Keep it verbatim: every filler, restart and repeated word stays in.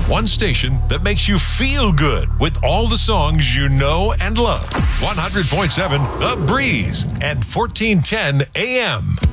One station that makes you feel good with all the songs you know and love. one hundred point seven The Breeze and fourteen ten A M.